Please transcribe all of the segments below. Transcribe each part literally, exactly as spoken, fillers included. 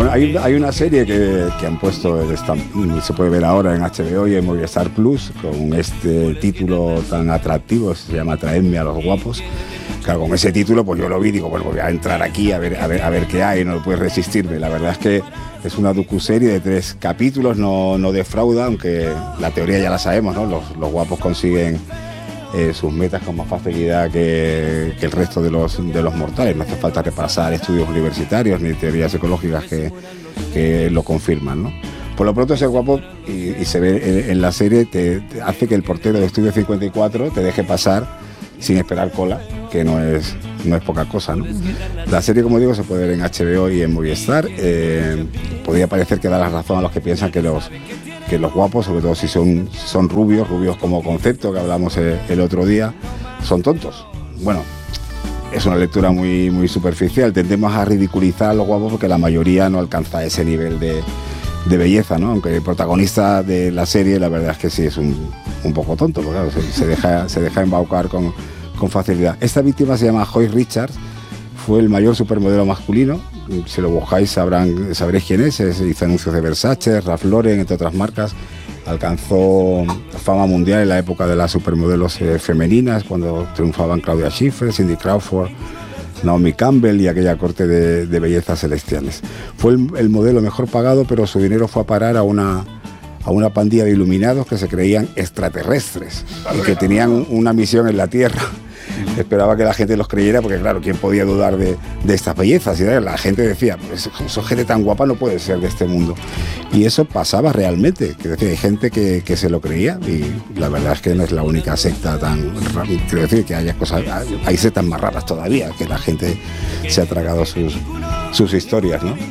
Bueno, hay, hay una serie que, que han puesto, esta, se puede ver ahora en H B O y en Movistar Plus, con este título tan atractivo, se llama Traedme a los guapos. Claro, con ese título pues yo lo vi y digo, bueno, voy a entrar aquí a ver, a ver, a ver qué hay, no puedes resistirme. La verdad es que es una docuserie de tres capítulos, no, no defrauda, aunque la teoría ya la sabemos, ¿no? Los, los guapos consiguen eh, sus metas con más facilidad que, que el resto de los, de los mortales. No hace falta repasar estudios universitarios ni teorías ecológicas que, que lo confirman, ¿no? Por lo pronto, ser guapo, y, y se ve en, en la serie, te, te hace que el portero de Estudio cincuenta y cuatro te deje pasar sin esperar cola, que no es, no es poca cosa, ¿no? La serie, como digo, se puede ver en H B O y en Movistar. Eh, podría parecer que da la razón a los que piensan que los, que los guapos, sobre todo si son, son rubios, rubios como concepto, que hablamos el, el otro día, son tontos. Bueno, es una lectura muy, muy superficial. Tendemos a ridiculizar a los guapos porque la mayoría no alcanza ese nivel de, de belleza, ¿no? Aunque el protagonista de la serie, la verdad es que sí es un, un poco tonto, porque claro, se, se, deja, se deja embaucar con, con facilidad. Esta víctima se llama Joy Richards, fue el mayor supermodelo masculino. Si lo buscáis sabrán, sabréis quién es. es. Hizo anuncios de Versace, Ralph Lauren, entre otras marcas. Alcanzó fama mundial en la época de las supermodelos eh, femeninas, cuando triunfaban Claudia Schiffer, Cindy Crawford, Naomi Campbell y aquella corte de, de bellezas celestiales. Fue el, el modelo mejor pagado, pero su dinero fue a parar a una, a una pandilla de iluminados que se creían extraterrestres y que tenían una misión en la Tierra. Esperaba que la gente los creyera, porque claro, ¿quién podía dudar de, de estas bellezas? Y la gente decía, pues esa gente tan guapa no puede ser de este mundo. Y eso pasaba realmente, que decía, hay gente que, que se lo creía, y la verdad es que no es la única secta tan rara. Quiero decir que haya cosas, hay sectas más raras todavía, que la gente se ha tragado sus, sus historias, ¿no?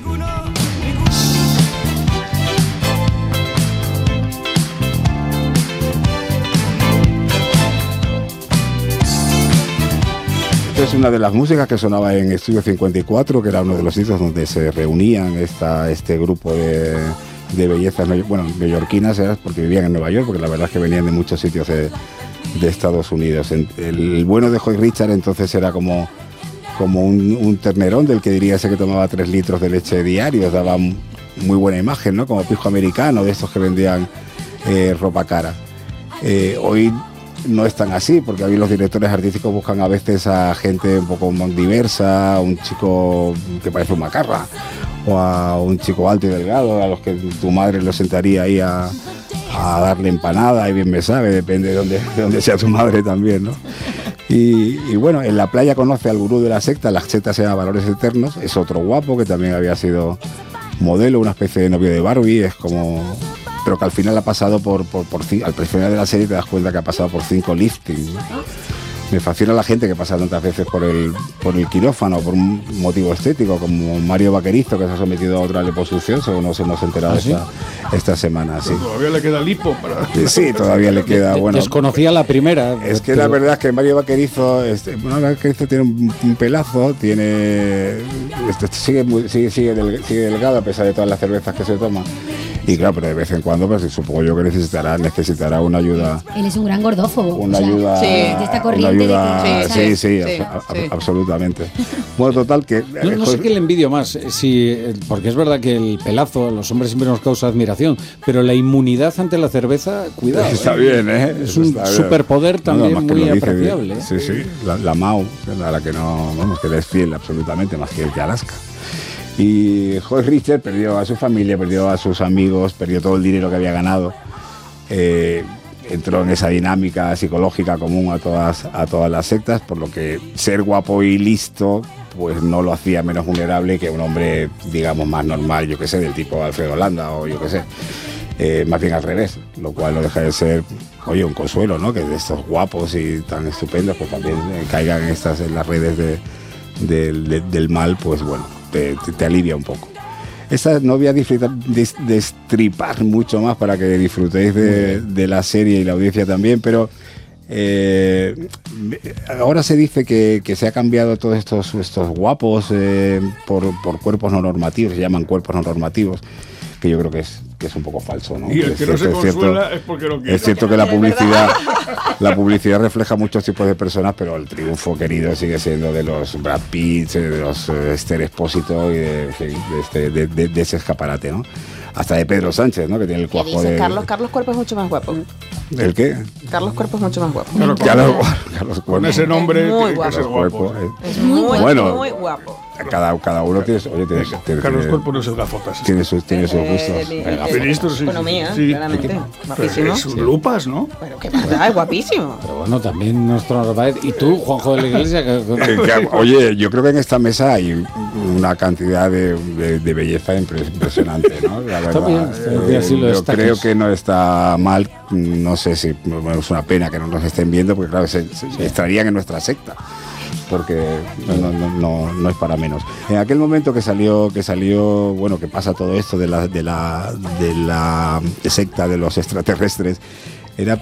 Es una de las músicas que sonaba en Estudio cincuenta y cuatro, que era uno de los sitios donde se reunían esta, este grupo de, de bellezas, bueno, neoyorquinas, era porque vivían en Nueva York, porque la verdad es que venían de muchos sitios de, de Estados Unidos. El, el bueno de Joy Richard entonces era como, como un, un ternerón del que diría ese que tomaba tres litros de leche diarios, daba muy buena imagen, ¿no? Como pijo americano, de estos que vendían eh, ropa cara. Eh, hoy no es tan así, porque hoy los directores artísticos buscan a veces a gente un poco más diversa, a un chico que parece un macarra, o a un chico alto y delgado, a los que tu madre lo sentaría ahí a, a darle empanada, y bien me sabe, depende de dónde, de dónde sea tu madre también, ¿no? Y, y bueno, en la playa conoce al gurú de la secta, la secta se llama Valores Eternos, es otro guapo que también había sido modelo, una especie de novio de Barbie, es como... pero que al final ha pasado por, por, por al final de la serie te das cuenta que ha pasado por cinco liftings, ¿no? Me fascina la gente que pasa tantas veces por el, por el quirófano por un motivo estético, como Mario Vaquerizo, que se ha sometido a otra liposucción, según nos hemos enterado ¿Ah, sí? esta, esta semana. Sí. Todavía le queda lipo para... Sí, todavía le queda, bueno... Desconocía la primera. Es que pero... la verdad es que Mario Vaquerizo, este, bueno, Vaquerizo tiene un, un pelazo, tiene... Este, sigue, sigue, sigue, del, sigue delgado a pesar de todas las cervezas que se toma. Y claro, pero de vez en cuando, pues supongo yo que necesitará, necesitará una ayuda. Él es un gran gordófobo. Una o sea, ayuda. Sí. De esta corriente ayuda, de que, sí, sí, sí, a, a, sí. absolutamente. Bueno, total que. No, no sé qué le envidio más, si, porque es verdad que el pelazo a los hombres siempre nos causa admiración, pero la inmunidad ante la cerveza, cuidado. Está ¿eh? bien, ¿eh? Es un superpoder también no, no, muy apreciable. ¿eh? Sí, sí. La, la Mao, a la que no, vamos, que le es fiel absolutamente, más que el que Alaska. Y Joy Richard perdió a su familia, perdió a sus amigos, perdió todo el dinero que había ganado. Eh, entró en esa dinámica psicológica común a todas, a todas las sectas, por lo que ser guapo y listo pues no lo hacía menos vulnerable que un hombre, digamos, más normal, yo qué sé, del tipo Alfredo Landa o yo qué sé. Eh, más bien al revés, lo cual no deja de ser, oye, un consuelo, ¿no? Que de estos guapos y tan estupendos pues también eh, caigan en, estas, en las redes de, de, de, del mal, pues bueno. Te, te, te alivia un poco. Esta no voy a disfrutar, des, destripar mucho más para que disfrutéis de, de la serie y la audiencia también, pero eh, ahora se dice que, que se ha cambiado todos estos, estos guapos eh, por, por cuerpos no normativos, se llaman cuerpos no normativos, que yo creo que es que es un poco falso, ¿no? Y el es que no se cierto, consuela es, cierto, es porque no quiere. es cierto que la publicidad la publicidad refleja muchos tipos de personas, pero el triunfo querido sigue siendo de los Brad Pitt, de los eh, Esther Expósito y de, de, este, de, de, de ese escaparate, ¿no? Hasta de Pedro Sánchez, ¿no? Que tiene el cuajo de... Carlos, Carlos Cuerpo es mucho más guapo. ¿El qué? Carlos Cuerpo es mucho más guapo. Claro, Carlos, Carlos con Cuerpo. ese nombre Es muy tiene que guapo. ser guapo. Cuerpo, eh. Es muy, Bueno. muy guapo. Cada, cada uno tiene, oye, tiene, tiene, Carlos tiene, Cuerpo no es el gafotas. tiene sus, tiene sus gustos. Eh, Venga, eh, Ministro, sí. Economía, Sí. claramente. Pero Guapísimo. es un lupas, ¿no? Pero qué pasa, es guapísimo. Pero bueno, también nuestro Narváez. ¿Y tú, Juanjo de la Iglesia? Que, Que- que- oye, yo creo que en esta mesa hay una cantidad de, de, de belleza impre- impresionante, ¿no? La Está verdad, bien, está bien, eh, así lo yo destacas. creo que no está mal, no sé si bueno, es una pena que no nos estén viendo, porque claro, se, se extraerían en nuestra secta, porque no, no, no, no es para menos. En aquel momento que salió, que salió, bueno, que pasa todo esto de la, de la, de la secta de los extraterrestres, era